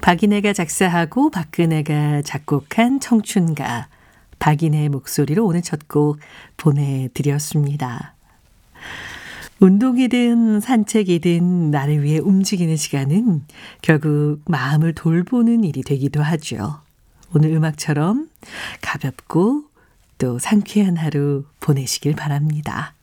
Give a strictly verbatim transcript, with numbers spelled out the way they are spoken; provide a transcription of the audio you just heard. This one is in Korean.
박인혜가 작사하고 박근혜가 작곡한 청춘가, 박인혜의 목소리로 오늘 첫 곡 보내드렸습니다. 운동이든 산책이든 나를 위해 움직이는 시간은 결국 마음을 돌보는 일이 되기도 하죠. 오늘 음악처럼 가볍고 또 상쾌한 하루 보내시길 바랍니다.